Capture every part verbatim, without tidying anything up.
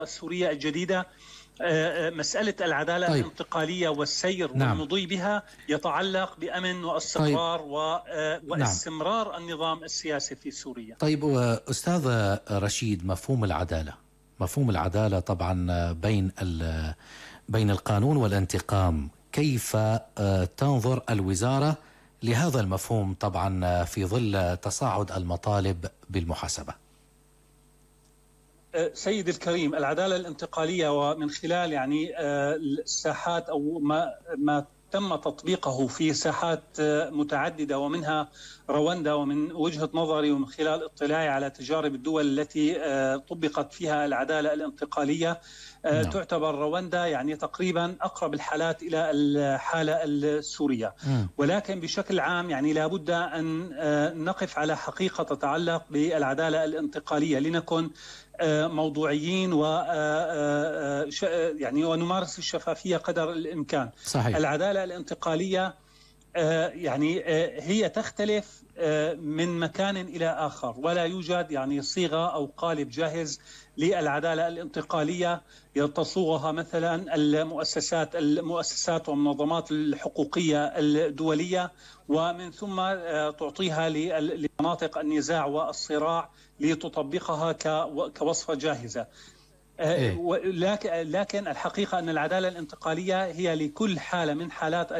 السورية الجديدة مسألة العدالة طيب. الانتقالية والسير نعم. والمضي بها يتعلق بأمن واستقرار طيب. و... واستمرار نعم. النظام السياسي في سوريا. طيب أستاذ رشيد، مفهوم العدالة مفهوم العدالة طبعا بين ال... بين القانون والانتقام، كيف تنظر الوزارة لهذا المفهوم طبعا في ظل تصاعد المطالب بالمحاسبة؟ سيد الكريم، العدالة الانتقالية ومن خلال يعني الساحات أو ما ما تم تطبيقه في ساحات متعددة ومنها رواندا، ومن وجهة نظري ومن خلال اطلاعي على تجارب الدول التي طبقت فيها العدالة الانتقالية نعم. تعتبر رواندا يعني تقريبا أقرب الحالات إلى الحالة السورية م. ولكن بشكل عام يعني لابد أن نقف على حقيقة تتعلق بالعدالة الانتقالية لنكن موضوعيين و يعني ونمارس الشفافية قدر الإمكان. صحيح. العدالة الانتقالية يعني هي تختلف من مكان إلى آخر، ولا يوجد يعني صيغة أو قالب جاهز للعدالة الانتقالية تصوغها مثلا المؤسسات المؤسسات والمنظمات الحقوقية الدولية ومن ثم تعطيها لمناطق النزاع والصراع لتطبقها كوصفة جاهزة. لكن الحقيقة أن العدالة الانتقالية هي لكل حالة من حالات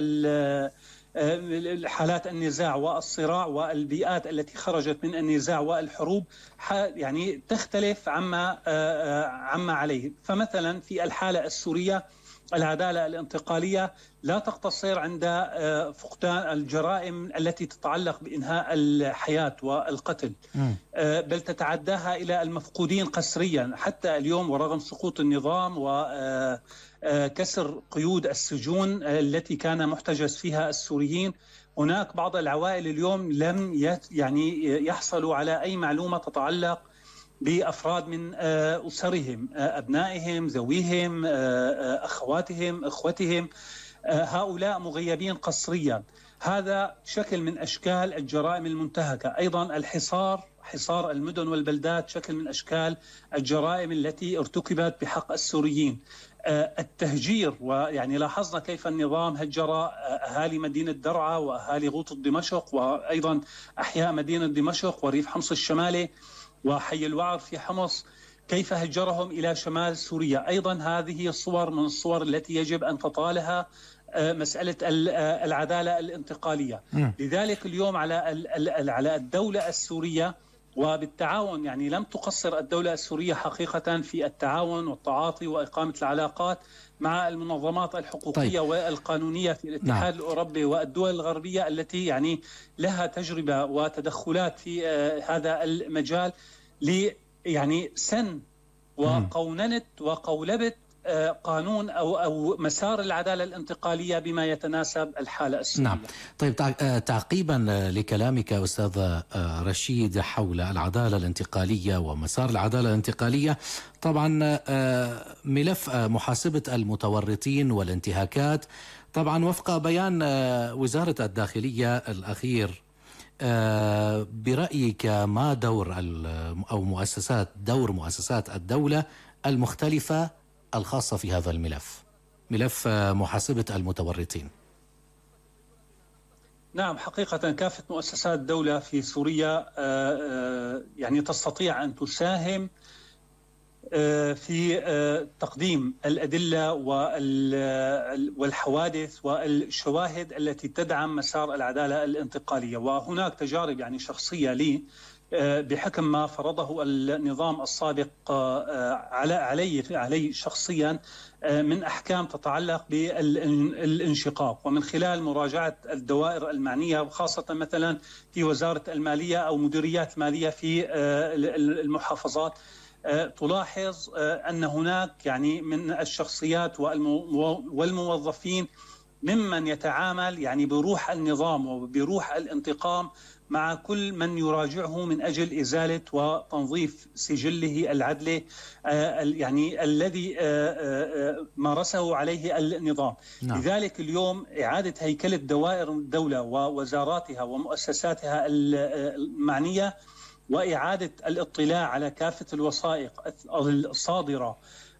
حالات النزاع والصراع والبيئات التي خرجت من النزاع والحروب، يعني تختلف عما عما عليه. فمثلا في الحالة السورية العدالة الانتقالية لا تقتصر عند فقدان الجرائم التي تتعلق بإنهاء الحياة والقتل، بل تتعداها إلى المفقودين قسريا حتى اليوم، ورغم سقوط النظام وكسر قيود السجون التي كان محتجز فيها السوريين، هناك بعض العوائل اليوم لم يعني يحصلوا على أي معلومة تتعلق بأفراد من أسرهم، أبنائهم، ذويهم، أخواتهم، إخوتهم، هؤلاء مغيبين قسريا. هذا شكل من أشكال الجرائم المنتهكة. أيضا الحصار، حصار المدن والبلدات شكل من أشكال الجرائم التي ارتكبت بحق السوريين. التهجير، ويعني لاحظنا كيف النظام هجر أهالي مدينة درعا وأهالي غوطة دمشق وأيضا أحياء مدينة دمشق وريف حمص الشمالي وحي الوعر في حمص، كيف هجرهم إلى شمال سوريا. أيضا هذه الصور من الصور التي يجب أن تطالها مسألة العدالة الانتقالية. م. لذلك اليوم على على الدولة السورية وبالتعاون، يعني لم تقصر الدولة السورية حقيقة في التعاون والتعاطي وإقامة العلاقات مع المنظمات الحقوقية طيب. والقانونية في الاتحاد نعم. الأوروبي والدول الغربية التي يعني لها تجربة وتدخلات في هذا المجال، لي يعني سن وقوننة وقولبة قانون أو أو مسار العدالة الانتقالية بما يتناسب الحالة السورية. نعم. طيب، تعقيبا لكلامك أستاذ رشيد حول العدالة الانتقالية ومسار العدالة الانتقالية، طبعا ملف محاسبة المتورطين والانتهاكات، طبعا وفق بيان وزارة الداخلية الأخير، برأيك ما دور أو مؤسسات دور مؤسسات الدولة المختلفة الخاصة في هذا الملف، ملف محاسبة المتورطين؟ نعم، حقيقة كافة مؤسسات الدولة في سوريا يعني تستطيع أن تساهم في تقديم الأدلة والحوادث والشواهد التي تدعم مسار العدالة الانتقالية. وهناك تجارب يعني شخصية لي بحكم ما فرضه النظام السابق على علي علي شخصيا من أحكام تتعلق بالانشقاق، ومن خلال مراجعة الدوائر المعنية، وخاصة مثلا في وزارة المالية أو مديريات مالية في المحافظات، تلاحظ أن هناك يعني من الشخصيات والموظفين ممن يتعامل يعني بروح النظام وبروح الانتقام مع كل من يراجعه من أجل إزالة وتنظيف سجله العدلي يعني الذي مارسه عليه النظام. نعم. لذلك اليوم إعادة هيكلة دوائر الدولة ووزاراتها ومؤسساتها المعنية وإعادة الاطلاع على كافة الوثائق الصادرة